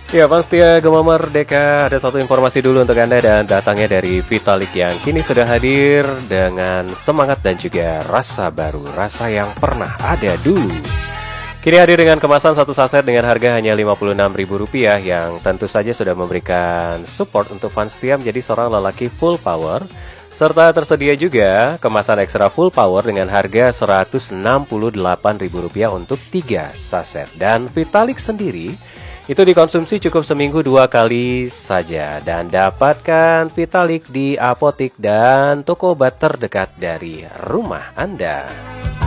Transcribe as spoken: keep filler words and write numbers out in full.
Ya, Bang Setia Gema Merdeka, ada satu informasi dulu untuk Anda dan datangnya dari Vitalik yang kini sudah hadir dengan semangat dan juga rasa baru, rasa yang pernah ada dulu. Kini hadir dengan kemasan satu saset dengan harga hanya lima puluh enam ribu rupiah yang tentu saja sudah memberikan support untuk fans setia menjadi seorang lelaki full power. Serta tersedia juga kemasan ekstra full power dengan harga seratus enam puluh delapan ribu rupiah untuk tiga saset. Dan Vitalik sendiri itu dikonsumsi cukup seminggu dua kali saja. Dan dapatkan Vitalik di apotik dan toko obat terdekat dari rumah Anda.